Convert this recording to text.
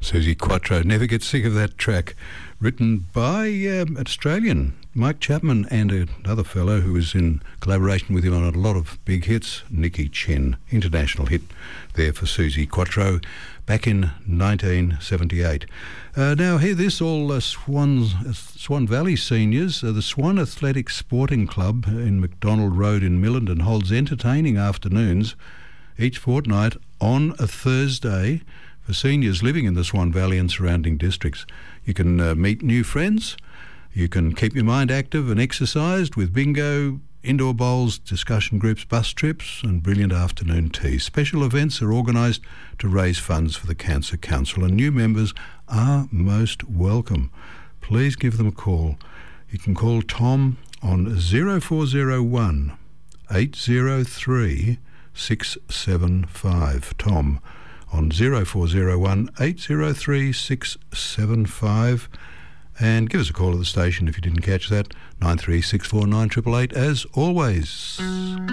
Suzi Quatro, never get sick of that track. Written by an Australian, Mike Chapman, and another fellow who was in collaboration with him on a lot of big hits, Nicky Chinn. International hit there for Suzi Quatro back in 1978. Now, hear this, all Swan Valley seniors. The Swan Athletic Sporting Club in McDonald Road in Millendon holds entertaining afternoons each fortnight on a Thursday for seniors living in the Swan Valley and surrounding districts. You can meet new friends, you can keep your mind active and exercised with bingo, indoor bowls, discussion groups, bus trips and brilliant afternoon tea. Special events are organised to raise funds for the Cancer Council, and new members are most welcome. Please give them a call. You can call Tom on 0401 803 675. Tom on 0401 803 675, and give us a call at the station if you didn't catch that, 93649888 as always.